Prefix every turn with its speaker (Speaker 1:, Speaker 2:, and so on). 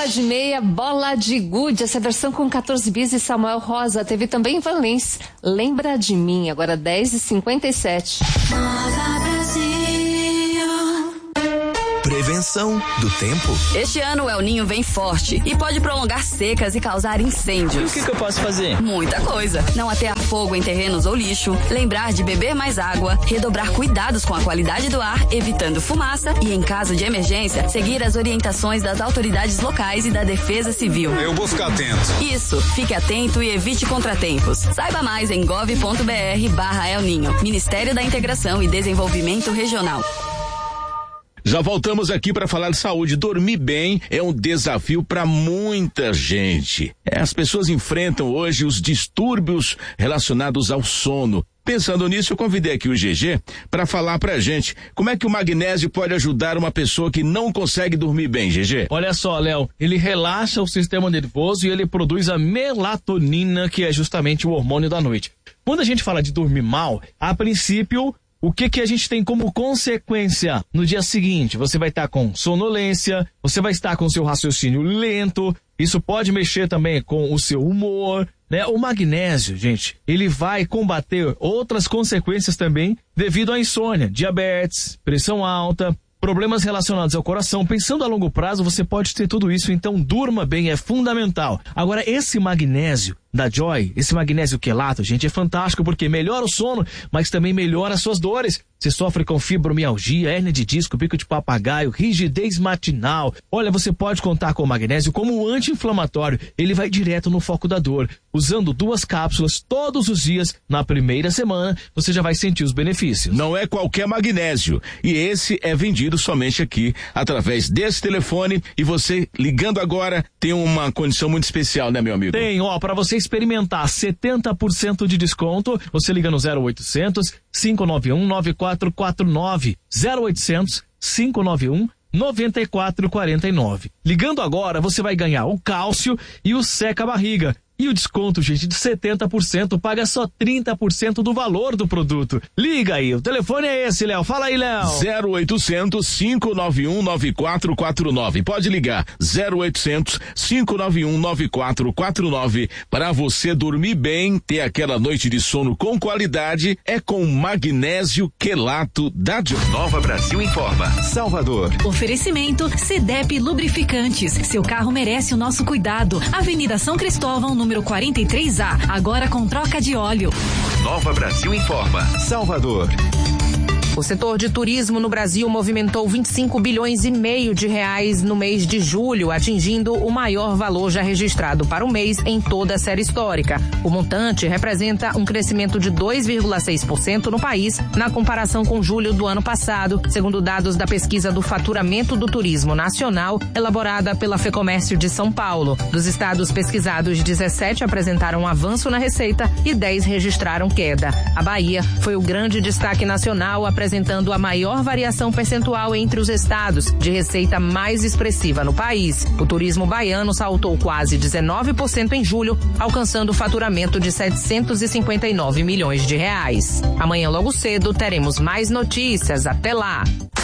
Speaker 1: de meia, Bola de Gude, essa versão com 14 bis e Samuel Rosa. Teve também Valência, Lembra de Mim, agora 10h57.
Speaker 2: Prevenção do tempo.
Speaker 3: Este ano o El Ninho vem forte e pode prolongar secas e causar incêndios.
Speaker 4: E o que eu posso fazer?
Speaker 3: Muita coisa. Não atear fogo em terrenos ou lixo, lembrar de beber mais água, redobrar cuidados com a qualidade do ar, evitando fumaça e, em caso de emergência, seguir as orientações das autoridades locais e da Defesa Civil.
Speaker 5: Eu vou ficar atento.
Speaker 3: Isso, fique atento e evite contratempos. Saiba mais em gov.br/El Ninho. Ministério da Integração e Desenvolvimento Regional.
Speaker 6: Já voltamos aqui para falar de saúde. Dormir bem é um desafio para muita gente. As pessoas enfrentam hoje os distúrbios relacionados ao sono. Pensando nisso, eu convidei aqui o GG para falar pra gente como é que o magnésio pode ajudar uma pessoa que não consegue dormir bem, GG.
Speaker 4: Olha só, Léo, ele relaxa o sistema nervoso e ele produz a melatonina, que é justamente o hormônio da noite. Quando a gente fala de dormir mal, a princípio, o que a gente tem como consequência? No dia seguinte, você vai estar com sonolência, você vai estar com seu raciocínio lento, isso pode mexer também com o seu humor, né? O magnésio, gente, ele vai combater outras consequências também devido à insônia, diabetes, pressão alta, problemas relacionados ao coração. Pensando a longo prazo, você pode ter tudo isso, então durma bem, é fundamental. Agora, esse magnésio da Joy, esse magnésio quelato, gente, é fantástico porque melhora o sono, mas também melhora as suas dores. Você sofre com fibromialgia, hérnia de disco, bico de papagaio, rigidez matinal. Olha, você pode contar com o magnésio como um anti-inflamatório. Ele vai direto no foco da dor. Usando 2 cápsulas todos os dias, na primeira semana, você já vai sentir os benefícios.
Speaker 6: Não é qualquer magnésio. E esse é vendido somente aqui, através desse telefone. E você, ligando agora, tem uma condição muito especial, né, meu amigo?
Speaker 4: Tem, para você experimentar 70% de desconto, você liga no 0800 591 9449, 0800 591 9449. Ligando agora, você vai ganhar o cálcio e o seca-barriga. E o desconto, gente, de 70%, paga só 30% do valor do produto. Liga aí, o telefone é esse, Léo. Fala aí, Léo.
Speaker 6: 0800 591 9449. Pode ligar, 0800 591 9449. Para você dormir bem, ter aquela noite de sono com qualidade, é com magnésio quelato da
Speaker 2: Nova Brasil Informa, Salvador.
Speaker 7: Oferecimento CDEP Lubrificantes. Seu carro merece o nosso cuidado. Avenida São Cristóvão, número 43A, agora com troca de óleo.
Speaker 2: Nova Brasil Informa, Salvador.
Speaker 8: O setor de turismo no Brasil movimentou 25 bilhões e meio de reais no mês de julho, atingindo o maior valor já registrado para o mês em toda a série histórica. O montante representa um crescimento de 2,6% no país, na comparação com julho do ano passado, segundo dados da pesquisa do faturamento do turismo nacional, elaborada pela Fecomércio de São Paulo. Dos estados pesquisados, 17 apresentaram um avanço na receita e 10 registraram queda. A Bahia foi o grande destaque nacional, apresentando a maior variação percentual entre os estados, de receita mais expressiva no país. O turismo baiano saltou quase 19% em julho, alcançando o faturamento de 759 milhões de reais. Amanhã, logo cedo, teremos mais notícias. Até lá!